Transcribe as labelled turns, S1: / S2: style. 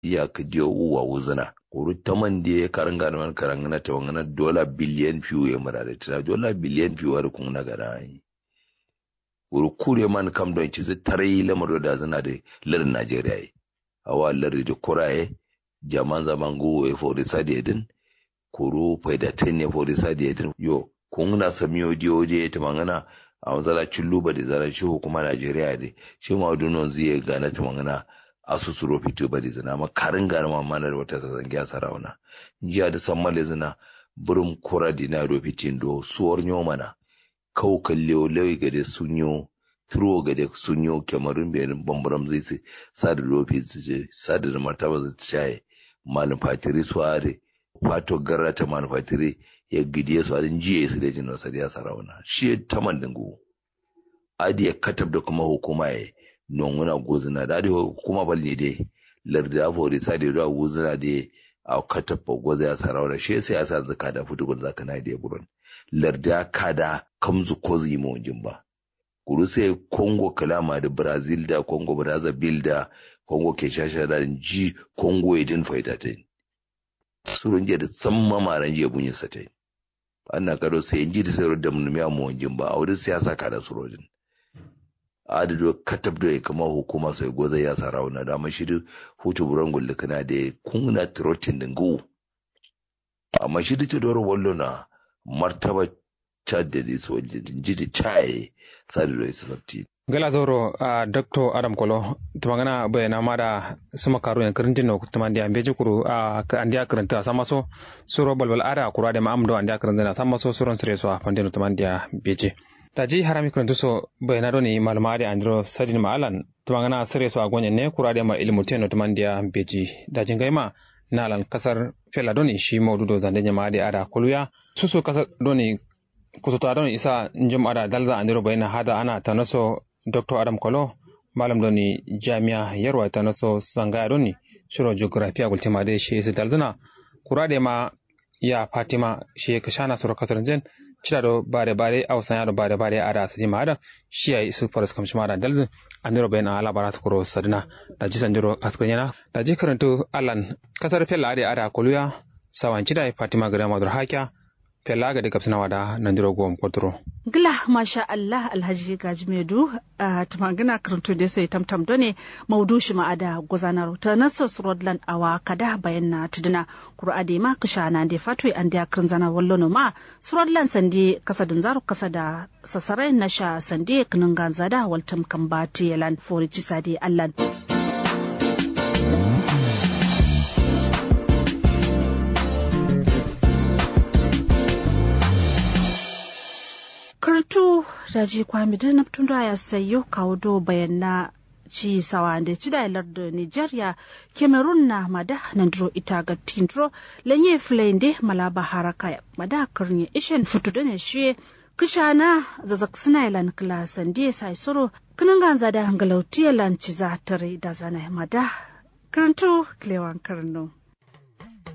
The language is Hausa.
S1: ya ka diyo uwa wuzina kuru taman da ya karanga man karangana ta wangana dola biliyan fiyo ya murare tana dola biliyan fiyo har kun na gara yi kuru kure man kam don ci zai tarayi lamar da zana da larin Najeriya yi awa larin da kuraye jaman zaman gowa ya fori sadiyadin kuru faidatain ya fori sadiyadin yo kun na samiyo diyo je ta mangana a wanzala cilluba da zaran shi hukuma Najeriya ne shi ma dunon zai gana ta mangana asusu ro fito ba da zina ma karin gana ma mana da wata zangi a sarauna jiya da san male zina burum kura dina ro fitin do suwar nyo mana kau kalle lewi ga da sunyo turo ga da sunyo kamarun bayan bambaram zai sai sada ro fitin sada da martaba zai shaye manufatiri suare fato garrata manufatiri ya gidiye su adin jiye su da jin wasa da sarauna shi ta mandingu adi ya katab da kuma hukuma ya nonguna gozina da adi hukuma bal ne dai larda fori sa da ruwa gozina da a katab ba goza ya sarauna shi sai ya sa zaka da fitu gun zaka na da buron larda kada kamzu kozi mu jin ba kuru sai Congo kalama da Brazil da Congo Brazzaville da Congo ke shasha da ji Congo idin faitatin surun je da tsamma maran je bunyin satai ana kado sai inji da sayar da mun miya mu wanjin ba a wurin siyasa ka da surojin adado katab da kama hukuma sai goza ya sarauna da mashidu hutu burangul da kana da kunna trotin dingu amma shi da dor wallo na martaba chadde di so jidi chai sadu da sabti
S2: gala zoro a Dr. Adam Kolo tumangana bayana mada suma karu yan kirintin no tumandi ambeji kuru a andia kiranta samaso suro balbal ada kura da ma'amdo andia kiranta samaso suron sire so afande no tumandi beji taji harami kirantu so bayana doni malmade andro sadin maalan tumangana sire so agonya ne kura da ma ilmu teno tumandi beji dajin gaima nalan kasar fela doni shi maududo zandenya maade ada koluya susu kasar doni kusuta doni isa njum ada dalza andro bayana hada ana tanaso Dr. Adam Kolo malam doni jami'a yarwa ta naso sangaya doni shiro geography gultima da shi su dalzina kurade ma ya Fatima shi kashana sura kasar jen cira do bare bare au sanya do bare bare ada sadi ma ada shi ya su faras kamshi ma da dalzin andiro bayan ala bara su kuro sadina da ji sanjiro askanyana da ji karanto allan kasar fella ada koluya sawanci da Fatima gada madur hakiya fella ga dikap sinawa da nandiro gom kotro
S3: gila masha Allah alhaji gajmedu tumangina karanto da sai tamtam done maudushi ma ada gozanar ta nasar rodland awa kada bayan na tuduna qur'ade ma kishana da fatoi an da krinzana wallono ma rodland sande kasadin zaru kasada sasare nasha sande kinin ganzada waltam kambati yalan foriji sade Allah kartu raji kwamidin na tunda ya sayo kawo do bayan ci sawa da ci da larda Nigeria Cameroon na mada nandro ita ga tindro lenye flende malaba haraka mada karnya ishen futu da ne shi kishana zazak sinailan klasan die sai soro kinan ganza da hangalauti lan ci za tare da zana mada karanto klewan karno